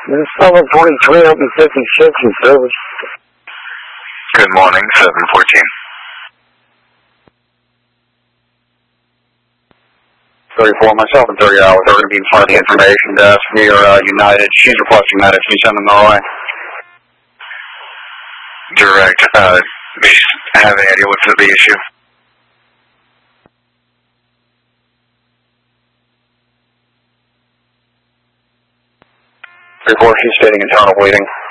This is 743 open 56 in service. Good morning, 714. 34, myself and 30 hours. We're going to be in front of the information desk near United. She's requesting that. If you send them our way. Direct. Do you have any idea what's the issue? She's stating internal bleeding.